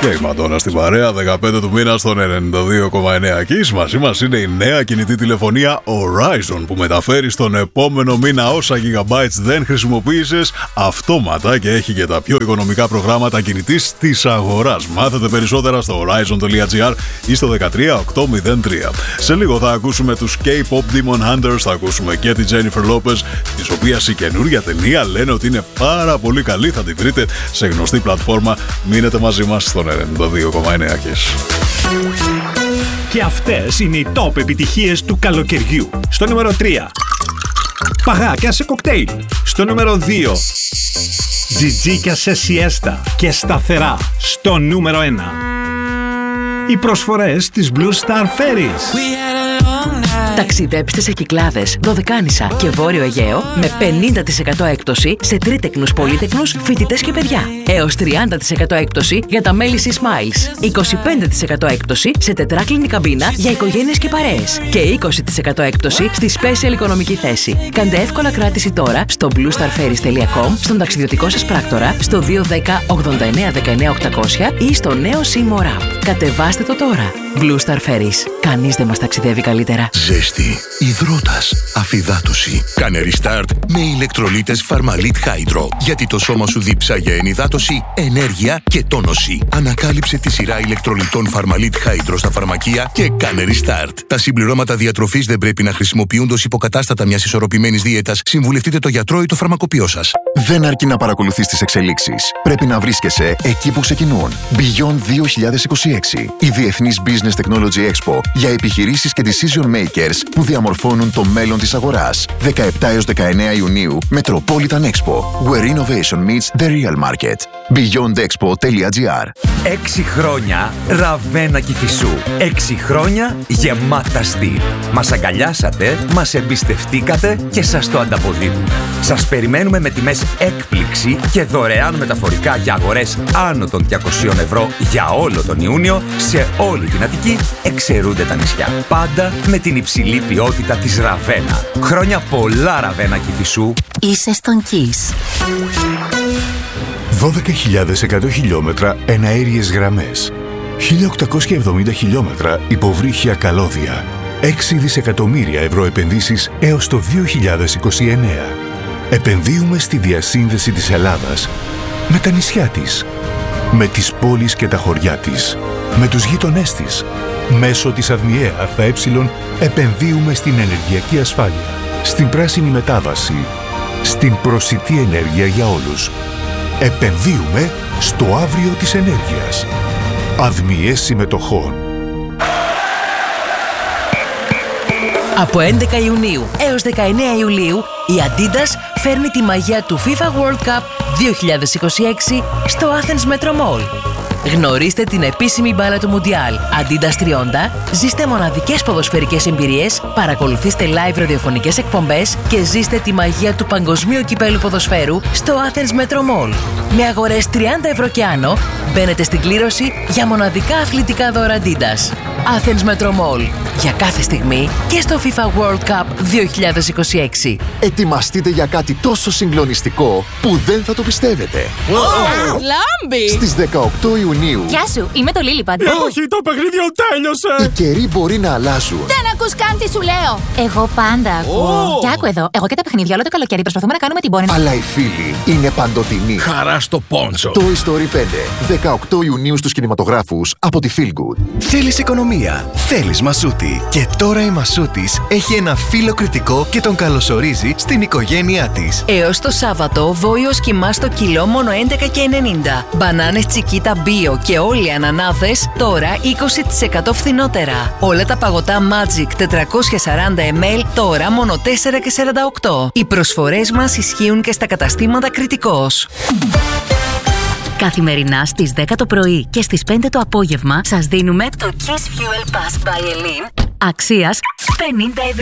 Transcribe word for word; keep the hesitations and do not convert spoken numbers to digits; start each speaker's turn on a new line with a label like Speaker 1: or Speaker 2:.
Speaker 1: Και η Μαντόνα στην παρέα, δεκαπέντε του μήνα στον ενενήντα δύο κόμμα εννέα Kiss. Μαζί μας είναι η νέα κινητή τηλεφωνία Horizon που μεταφέρει στον επόμενο μήνα όσα gigabytes δεν χρησιμοποίησες αυτόματα και έχει και τα πιο οικονομικά προγράμματα κινητής της αγοράς. Μάθετε περισσότερα στο horizon.gr ή στο ένα τρία οκτώ μηδέν τρία. Σε λίγο θα ακούσουμε τους K-pop Demon Hunters, θα ακούσουμε και τη Jennifer Lopez, της οποίας η καινούρια ταινία λένε ότι είναι πάρα πολύ καλή. Θα τη βρείτε σε γνωστή πλατφόρμα. Μείνετε μαζί μας στον ενενήντα δύο κόμμα εννέα Kiss.
Speaker 2: Και αυτές είναι οι top επιτυχίες του καλοκαιριού. Στο νούμερο τρία. Παγάκια σε κοκτέιλ. Στο νούμερο δύο. Τζιτζίκια σε σιέστα και σταθερά. Στο νούμερο ένα. Οι προσφορές της Blue Star Ferries.
Speaker 3: Ταξιδέψτε σε Κυκλάδες, Δωδεκάνησα και Βόρειο Αιγαίο με πενήντα τοις εκατό έκπτωση σε τρίτεκνους, πολύτεκνους, φοιτητές και παιδιά. Έως τριάντα τοις εκατό έκπτωση για τα μέλη της Smiles. είκοσι πέντε τοις εκατό έκπτωση σε τετράκλινη καμπίνα για οικογένειες και παρέες. Και είκοσι τοις εκατό έκπτωση στη special οικονομική θέση. Κάντε εύκολα κράτηση τώρα στο blue star ferries τελεία com, στον ταξιδιωτικό σας πράκτορα, στο δύο ένα μηδέν ογδόντα εννέα δεκαεννέα οκτακόσια ή στο νέο Seymour App. Κατεβάστε το τώρα. Blue Star Ferries. Κανείς δεν μας ταξιδεύει καλύτερα.
Speaker 4: Ζέστη, υδρότας, αφυδάτωση. Κάνε restart με ηλεκτρολίτες Pharmalit Hydro. Γιατί το σώμα σου δίψα για ενυδάτωση, ενέργεια και τόνωση. Ανακάλυψε τη σειρά ηλεκτρολιτών Pharmalit Hydro στα φαρμακεία και κάνε restart. Τα συμπληρώματα διατροφής δεν πρέπει να χρησιμοποιούνται ως υποκατάστατα μιας ισορροπημένης δίαιτας. Συμβουλευτείτε το γιατρό ή το φαρμακοποιό σας.
Speaker 5: Δεν αρκεί να παρακολουθείς τις εξελίξεις. Πρέπει να βρίσκεσαι εκεί που ξεκινούν. Beyond δύο χιλιάδες είκοσι έξι. Η Διεθνής Business Technology Expo για επιχειρήσεις και decision makers που διαμορφώνουν το μέλλον της αγοράς. δεκαεπτά έως δεκαεννέα Ιουνίου, Metropolitan Expo, where innovation meets the real market. beyond expo τελεία gr.
Speaker 6: Έξι χρόνια Ραβένα Κηφισού. Έξι χρόνια γεμάτα στυλ. Μας αγκαλιάσατε, μας εμπιστευτήκατε και σας το ανταποδίδουμε. Σας περιμένουμε με τιμές έκπληξη και δωρεάν μεταφορικά για αγορές άνω των διακοσίων ευρώ για όλο τον Ιούνιο σε όλη την Αττική, εξαιρούνται τα νησιά. Πάντα με την υψηλή ποιότητα της Ραβένα. Χρόνια πολλά Ραβένα Κηφισού.
Speaker 3: Είσαι στον Kiss.
Speaker 7: δώδεκα χιλιάδες εκατό χιλιόμετρα εναέριες γραμμές, χίλια οκτακόσια εβδομήντα χιλιόμετρα υποβρύχια καλώδια, έξι δισεκατομμύρια ευρώ επενδύσεις έως το δύο χιλιάδες είκοσι εννέα. Επενδύουμε στη διασύνδεση της Ελλάδας με τα νησιά της, με τις πόλεις και τα χωριά της, με τους γείτονές της. Μέσω της ΑΔΜΙΕ ΑΕ επενδύουμε στην ενεργειακή ασφάλεια, στην πράσινη μετάβαση, στην προσιτή ενέργεια για όλους. Επενδύουμε στο αύριο της ενέργειας. ΑΔΜΙΕ συμμετοχών.
Speaker 3: Από έντεκα Ιουνίου έως δεκαεννέα Ιουλίου, η Adidas φέρνει τη μαγεία του FIFA World Cup δύο χιλιάδες είκοσι έξι στο Athens Metro Mall. Γνωρίστε την επίσημη μπάλα του Μουντιάλ Adidas τριάντα, ζήστε μοναδικές ποδοσφαιρικές εμπειρίες, παρακολουθήστε live ραδιοφωνικές εκπομπές και ζήστε τη μαγεία του παγκοσμίου κυπέλου ποδοσφαίρου στο Athens Metro Mall. Με αγορές τριάντα ευρώ και άνω, μπαίνετε στην κλήρωση για μοναδικά αθλητικά δώρα Adidas. Athens Metro Mall. Για κάθε στιγμή και στο FIFA World Cup δύο χιλιάδες είκοσι έξι.
Speaker 5: Ετοιμαστείτε για κάτι τόσο συγκλονιστικό που δεν θα το πιστεύετε.
Speaker 8: Wow. Λάμπη!
Speaker 5: Στις δεκαοκτώ Ιουνίου.
Speaker 8: Γεια σου, είμαι το Lillipad.
Speaker 2: Όχι, το παιχνίδι τέλειωσε!
Speaker 5: Οι καιροί μπορεί να αλλάζουν.
Speaker 8: Δεν ακούς καν τι σου λέω. Εγώ πάντα ακούω. Και άκου εδώ, εγώ και τα παιχνίδια όλο το καλοκαίρι προσπαθούμε να κάνουμε την πόρνη.
Speaker 5: Αλλά οι φίλοι είναι παντοτινοί.
Speaker 4: Χαρά στο πόντσο.
Speaker 5: Toy Story πέντε. δεκαοκτώ Ιουνίου στους κινηματογράφους από τη Feel Good.
Speaker 9: Θέλεις οικονομία, θέλεις Μασούτη. Και τώρα η Μασούτης έχει ένα φύλλο κριτικό και τον καλωσορίζει στην οικογένειά της.
Speaker 3: Έως το Σάββατο, βόηος κιμά στο κιλό μόνο έντεκα και ενενήντα. Μπανάνες Τσικίτα Bio και όλοι οι ανανάδες τώρα είκοσι τοις εκατό φθηνότερα. Όλα τα παγωτά Magic τετρακόσια σαράντα μιλιλίτρα τώρα μόνο τέσσερα και σαράντα οκτώ. Οι προσφορές μας ισχύουν και στα καταστήματα Κριτικός.
Speaker 10: Καθημερινά στις δέκα το πρωί και στις πέντε το απόγευμα σας δίνουμε το Kiss Fuel Pass by Elin αξίας πενήντα ευρώ.